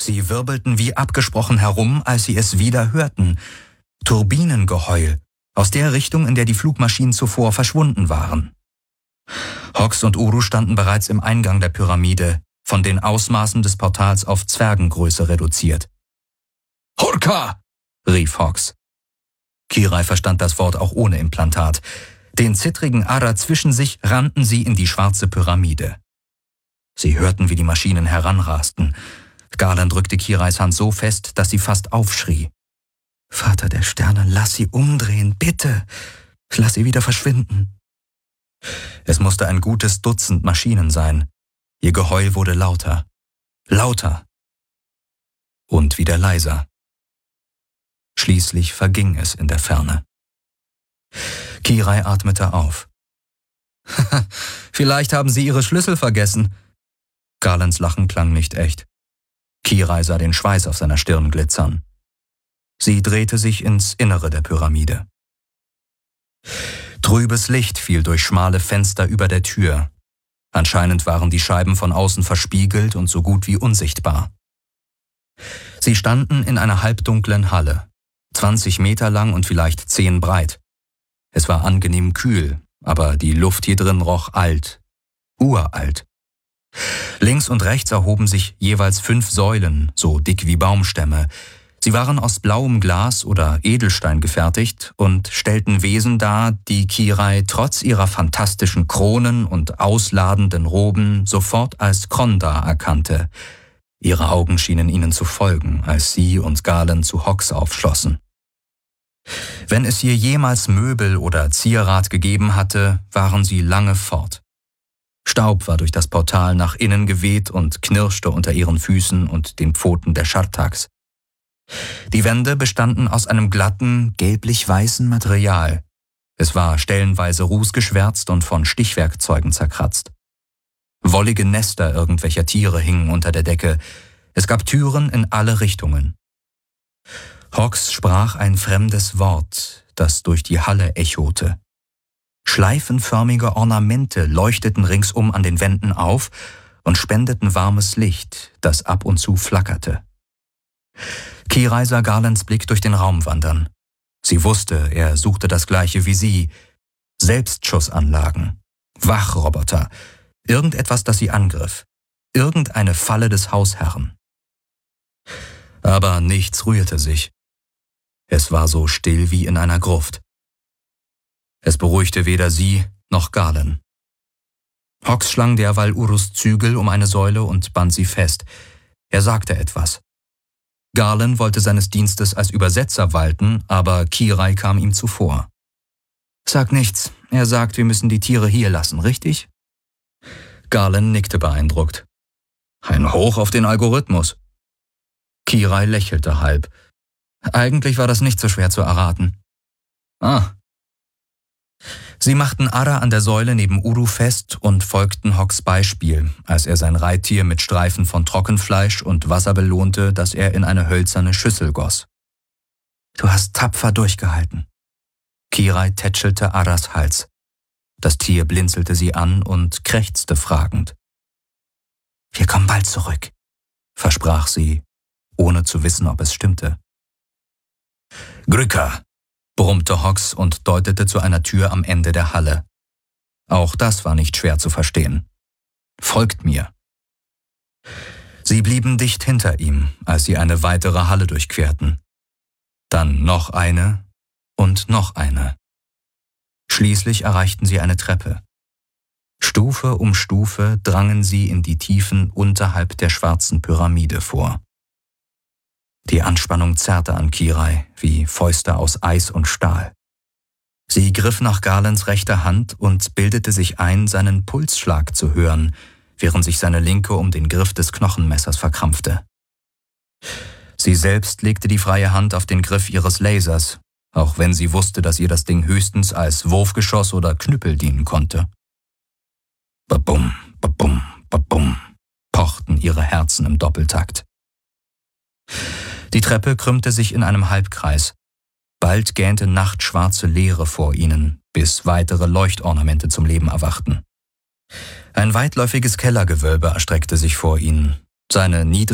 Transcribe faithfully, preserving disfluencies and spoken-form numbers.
Sie wirbelten wie abgesprochen herum, als sie es wieder hörten. Turbinengeheul, aus der Richtung, in der die Flugmaschinen zuvor verschwunden waren. Hawks und Uru standen bereits im Eingang der Pyramide, von den Ausmaßen des Portals auf Zwergengröße reduziert. »Hurka!« rief Hawks. Kirai verstand das Wort auch ohne Implantat. Den zittrigen Ara zwischen sich rannten sie in die schwarze Pyramide. Sie hörten, wie die Maschinen heranrasten. Galen drückte Kirais Hand so fest, dass sie fast aufschrie. »Vater der Sterne, lass sie umdrehen, bitte! Lass sie wieder verschwinden!« Es musste ein gutes Dutzend Maschinen sein. Ihr Geheul wurde lauter, lauter und wieder leiser. Schließlich verging es in der Ferne. Kirai atmete auf. »Vielleicht haben Sie Ihre Schlüssel vergessen.« Galens Lachen klang nicht echt. Kirai sah den Schweiß auf seiner Stirn glitzern. Sie drehte sich ins Innere der Pyramide. Trübes Licht fiel durch schmale Fenster über der Tür. Anscheinend waren die Scheiben von außen verspiegelt und so gut wie unsichtbar. Sie standen in einer halbdunklen Halle, zwanzig Meter lang und vielleicht zehn breit. Es war angenehm kühl, aber die Luft hier drin roch alt, uralt. Links und rechts erhoben sich jeweils fünf Säulen, so dick wie Baumstämme. Sie waren aus blauem Glas oder Edelstein gefertigt und stellten Wesen dar, die Kirai trotz ihrer fantastischen Kronen und ausladenden Roben sofort als Kronda erkannte. Ihre Augen schienen ihnen zu folgen, als sie und Galen zu Hawks aufschlossen. Wenn es hier jemals Möbel oder Zierat gegeben hatte, waren sie lange fort. Staub war durch das Portal nach innen geweht und knirschte unter ihren Füßen und den Pfoten der Shartaks. Die Wände bestanden aus einem glatten, gelblich-weißen Material. Es war stellenweise rußgeschwärzt und von Stichwerkzeugen zerkratzt. Wollige Nester irgendwelcher Tiere hingen unter der Decke. Es gab Türen in alle Richtungen. Hawks sprach ein fremdes Wort, das durch die Halle echote. Schleifenförmige Ornamente leuchteten ringsum an den Wänden auf und spendeten warmes Licht, das ab und zu flackerte. Kirai sah Galens Blick durch den Raum wandern. Sie wusste, er suchte das Gleiche wie sie. Selbstschussanlagen, Wachroboter, irgendetwas, das sie angriff. Irgendeine Falle des Hausherrn. Aber nichts rührte sich. Es war so still wie in einer Gruft. Es beruhigte weder sie noch Galen. Hawks schlang derweil Urus Zügel um eine Säule und band sie fest. Er sagte etwas. Galen wollte seines Dienstes als Übersetzer walten, aber Kirai kam ihm zuvor. »Sag nichts. Er sagt, wir müssen die Tiere hier lassen, richtig?« Galen nickte beeindruckt. »Ein Hoch auf den Algorithmus.« Kirai lächelte halb. »Eigentlich war das nicht so schwer zu erraten.« »Ah.« Sie machten Ara an der Säule neben Uru fest und folgten Hawks Beispiel, als er sein Reittier mit Streifen von Trockenfleisch und Wasser belohnte, das er in eine hölzerne Schüssel goss. »Du hast tapfer durchgehalten.« Kirai tätschelte Aras Hals. Das Tier blinzelte sie an und krächzte fragend. »Wir kommen bald zurück«, versprach sie, ohne zu wissen, ob es stimmte. »Grücker«, brummte Hawks und deutete zu einer Tür am Ende der Halle. Auch das war nicht schwer zu verstehen. »Folgt mir.« Sie blieben dicht hinter ihm, als sie eine weitere Halle durchquerten. Dann noch eine und noch eine. Schließlich erreichten sie eine Treppe. Stufe um Stufe drangen sie in die Tiefen unterhalb der schwarzen Pyramide vor. Die Anspannung zerrte an Kirai wie Fäuste aus Eis und Stahl. Sie griff nach Galens rechter Hand und bildete sich ein, seinen Pulsschlag zu hören, während sich seine linke um den Griff des Knochenmessers verkrampfte. Sie selbst legte die freie Hand auf den Griff ihres Lasers, auch wenn sie wusste, dass ihr das Ding höchstens als Wurfgeschoss oder Knüppel dienen konnte. Babum, babum, babum, pochten ihre Herzen im Doppeltakt. Die Treppe krümmte sich in einem Halbkreis. Bald gähnte nachtschwarze Leere vor ihnen, bis weitere Leuchtornamente zum Leben erwachten. Ein weitläufiges Kellergewölbe erstreckte sich vor ihnen. Seine niedrigen